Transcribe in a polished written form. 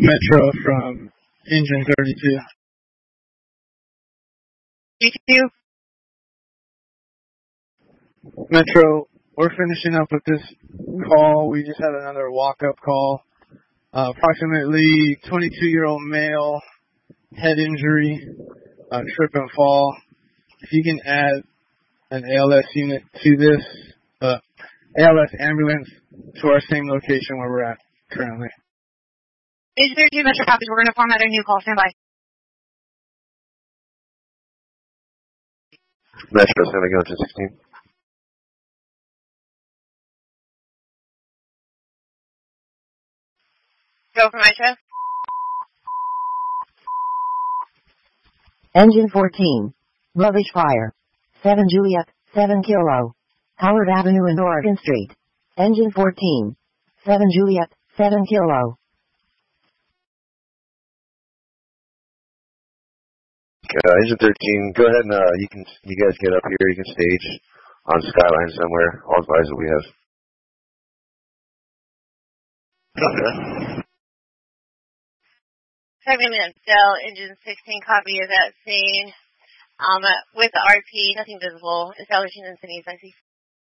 Metro from Engine 32. 32? Metro, we're finishing up with this call. We just had another walk-up call. Approximately 22-year-old male, head injury, trip and fall. If you can add an ALS unit to this, ALS ambulance to our same location where we're at currently. Is there 2 Metro copies? We're going to format a new call. Stand by. Metro, San Miguel, 16. Go for Metro. Engine 14. Rubbish fire. 7 Juliet, 7 Kilo. Howard Avenue and Oregon Street. Engine 14. 7 Juliet, 7 Kilo. Engine 13, go ahead and you guys get up here. You can stage on Skyline somewhere. All advise that we have. Okay. 7 minutes. Still, Engine 16 copy of that scene. With the RP, nothing visible. Establishing incident, I see